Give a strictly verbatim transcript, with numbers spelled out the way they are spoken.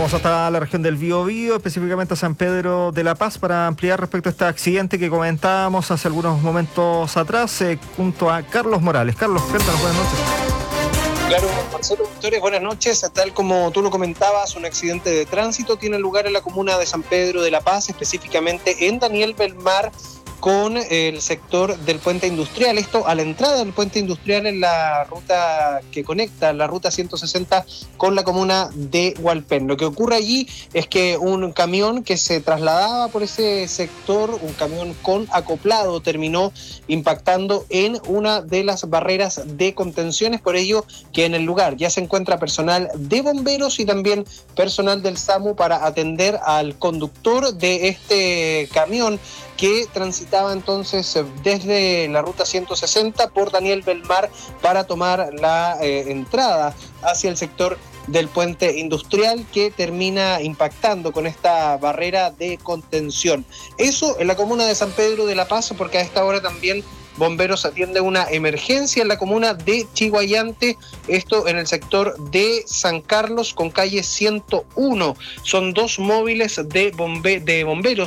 Vamos hasta la región del Biobío, específicamente a San Pedro de la Paz, para ampliar respecto a este accidente que comentábamos hace algunos momentos atrás, eh, junto a Carlos Morales. Carlos, cuéntanos, buenas noches. Claro, Marcelo Victoria, buenas noches. Tal como tú lo comentabas, un accidente de tránsito tiene lugar en la comuna de San Pedro de la Paz, específicamente en Daniel Belmar, con el sector del puente industrial. Esto a la entrada del puente industrial en la ruta que conecta la ruta ciento sesenta con la comuna de Hualpén. Lo que ocurre allí es que un camión que se trasladaba por ese sector, un camión con acoplado, terminó impactando en una de las barreras de contenciones. Por ello que en el lugar ya se encuentra personal de bomberos y también personal del SAMU para atender al conductor de este camión que transitaba entonces desde la ruta ciento sesenta por Daniel Belmar para tomar la eh, entrada hacia el sector del puente industrial, que termina impactando con esta barrera de contención. Eso en la comuna de San Pedro de la Paz, porque a esta hora también bomberos atienden una emergencia en la comuna de Chiguayante, esto en el sector de San Carlos con calle ciento uno. Son dos móviles de, bombe- de bomberos